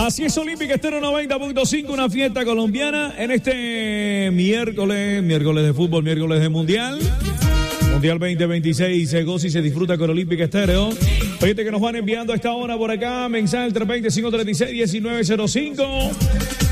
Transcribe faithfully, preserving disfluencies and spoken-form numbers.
Así es, Olímpica Estéreo noventa punto cinco, una fiesta colombiana en este miércoles, miércoles de fútbol, miércoles de mundial. Mundial veinte veintiséis se goza y se disfruta con Olímpica Estéreo. Fíjate que nos van enviando a esta hora por acá mensaje al tres dos cero, cinco tres seis, uno nueve cero cinco.